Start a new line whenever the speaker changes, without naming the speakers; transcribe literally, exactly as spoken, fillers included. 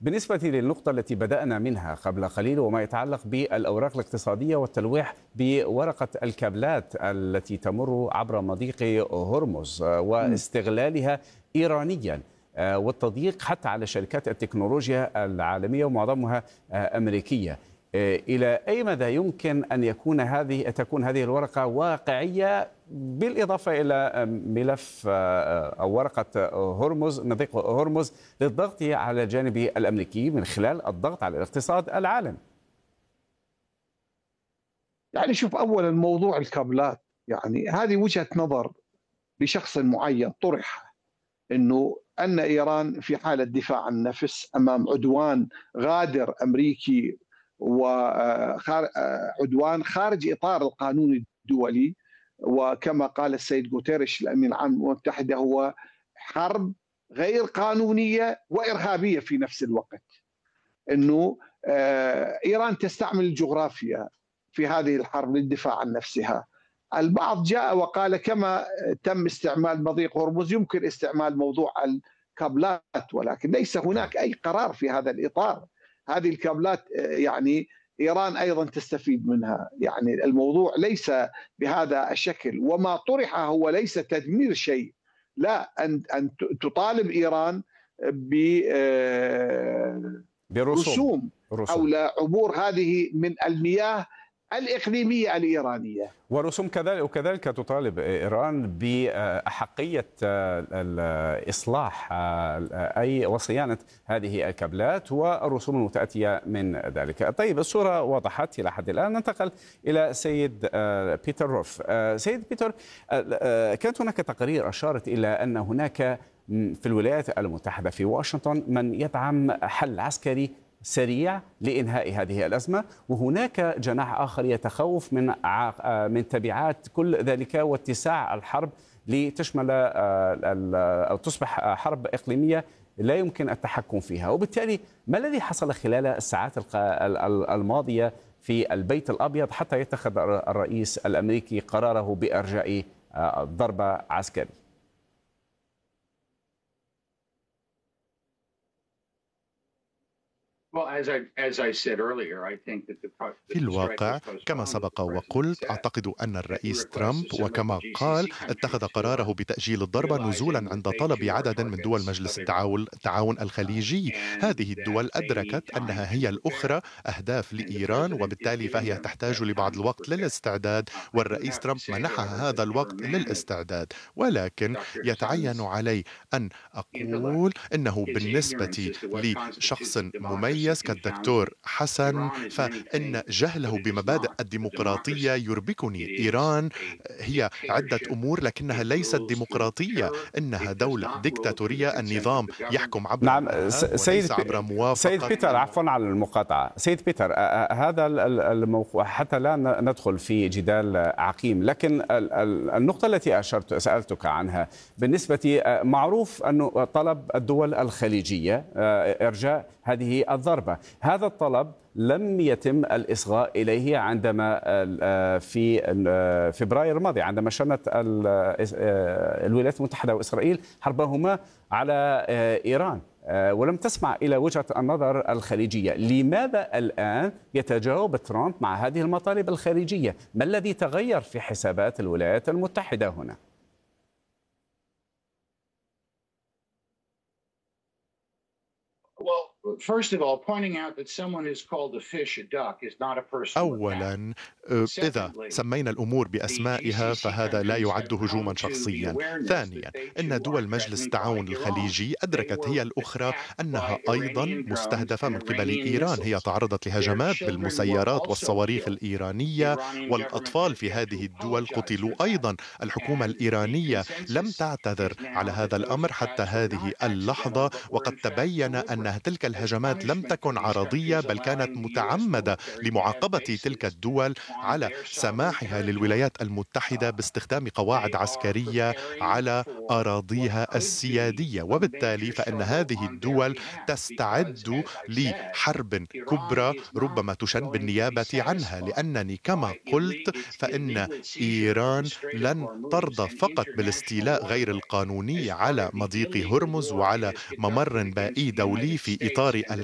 بالنسبة للنقطة التي بدأنا منها قبل قليل وما يتعلق بالأوراق الاقتصادية والتلويح بورقة الكابلات التي تمر عبر مضيق هرمز واستغلالها إيرانيا والتضييق حتى على شركات التكنولوجيا العالمية ومعظمها أمريكية. إلى أي مدى يمكن أن يكون هذه تكون هذه الورقة واقعية، بالإضافة إلى ملف أو ورقة هرمز مضيق هرمز للضغط على الجانب الأمريكي من خلال الضغط على الاقتصاد العالمي؟
يعني شوف، أولا موضوع الكابلات، يعني هذه وجهة نظر لشخص معين طرح أنه أن إيران في حالة دفاع عن النفس أمام عدوان غادر أمريكي وعدوان خارج إطار القانون الدولي، وكما قال السيد غوتيريش الأمين العام للأمم المتحدة هو حرب غير قانونية وإرهابية في نفس الوقت. أنه إيران تستعمل الجغرافيا في هذه الحرب للدفاع عن نفسها. البعض جاء وقال كما تم استعمال مضيق هرمز يمكن استعمال موضوع الكابلات، ولكن ليس هناك أي قرار في هذا الإطار. هذه الكابلات يعني إيران أيضا تستفيد منها، يعني الموضوع ليس بهذا الشكل، وما طرح هو ليس تدمير شيء، لا، أن أن تطالب إيران برسوم حول عبور هذه من المياه الإقليمية الإيرانية،
ورسوم كذلك، وكذلك تطالب إيران بأحقية الإصلاح أي وصيانة هذه الكابلات والرسوم المتأتية من ذلك. طيب، الصورة وضحت إلى حد الآن. ننتقل إلى سيد بيتر روف. سيد بيتر، كانت هناك تقارير أشارت إلى أن هناك في الولايات المتحدة في واشنطن من يدعم حل عسكري سريع لإنهاء هذه الأزمة، وهناك جناح آخر يتخوف من من تبعات كل ذلك واتساع الحرب لتشمل أو تصبح حرب إقليمية لا يمكن التحكم فيها. وبالتالي ما الذي حصل خلال الساعات الماضية في البيت الأبيض حتى يتخذ الرئيس الأمريكي قراره بإرجاء ضربة عسكرية؟
في الواقع كما سبق وقلت، أعتقد أن الرئيس ترامب وكما قال اتخذ قراره بتأجيل الضربة نزولا عند طلب عدد من دول مجلس التعاون الخليجي. هذه الدول أدركت أنها هي الأخرى أهداف لإيران، وبالتالي فهي تحتاج لبعض الوقت للاستعداد، والرئيس ترامب منحها هذا الوقت للاستعداد. ولكن يتعين علي أن أقول أنه بالنسبة لشخص مميز كالدكتور حسن فإن جهله بمبادئ الديمقراطية يربكني. إيران هي عدة أمور لكنها ليست ديمقراطية، إنها دولة ديكتاتورية، النظام يحكم عبر
نعم سيد عبر موافقة. سيد بيتر، عفوا على المقاطعة. سيد بيتر، هذا الموضوع حتى لا ندخل في جدال عقيم، لكن النقطة التي أشرت سألتك عنها بالنسبة معروف أنه طلب الدول الخليجية إرجاء هذه الضربة. هذا الطلب لم يتم الإصغاء إليه عندما في فبراير الماضي عندما شنت الولايات المتحدة وإسرائيل حربهما على إيران، ولم تسمع إلى وجهة النظر الخليجية. لماذا الآن يتجاوب ترامب مع هذه المطالب الخارجية؟ ما الذي تغير في حسابات الولايات المتحدة هنا؟
أولاً، إذا سمينا الأمور بأسمائها فهذا لا يعد هجوماً شخصياً. ثانياً، إن دول مجلس التعاون الخليجي أدركت هي الأخرى أنها أيضاً مستهدفة من قبل إيران. هي تعرضت لهجمات بالمسيرات والصواريخ الإيرانية، والأطفال في هذه الدول قتلوا أيضاً. الحكومة الإيرانية لم تعتذر على هذا الأمر حتى هذه اللحظة، وقد تبين أن تلك الهجمات لم تكن عرضية بل كانت متعمدة لمعاقبة تلك الدول على سماحها للولايات المتحدة باستخدام قواعد عسكرية على أراضيها السيادية. وبالتالي فإن هذه الدول تستعد لحرب كبرى ربما تشن بالنيابة عنها، لأنني كما قلت فإن إيران لن ترضى فقط بالاستيلاء غير القانوني على مضيق هرمز وعلى ممر مائي دولي في إطار